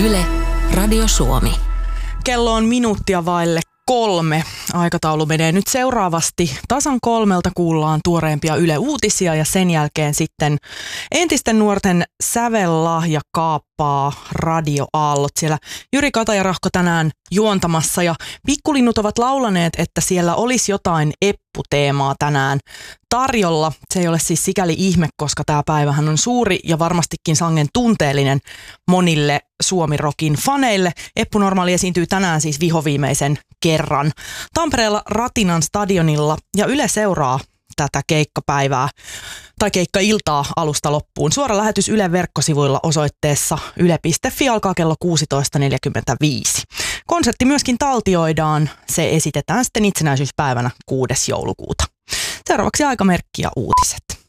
Yle, Radio Suomi. Kello on minuuttia vaille 3. Aikataulu menee nyt seuraavasti. Tasan 3 kuullaan tuoreempia Yle-uutisia ja sen jälkeen sitten entisten nuorten sävellahja kaappaa radioaallot. Siellä Jyri Kataja-Rahko tänään juontamassa ja pikkulinnut ovat laulaneet, että siellä olisi jotain epputeemaa tänään tarjolla. Se ei ole siis sikäli ihme, koska tämä päivähän on suuri ja varmastikin sangen tunteellinen monille Suomi-rokin faneille. Eppu Normaali esiintyy tänään siis vihoviimeisen kerran Tampereella Ratinan stadionilla ja Yle seuraa tätä keikkapäivää tai keikkailtaa alusta loppuun. Suora lähetys Ylen verkkosivuilla osoitteessa yle.fi alkaa kello 16.45. Konsertti myöskin taltioidaan. Se esitetään sitten itsenäisyyspäivänä 6. joulukuuta. Seuraavaksi aikamerkki ja uutiset.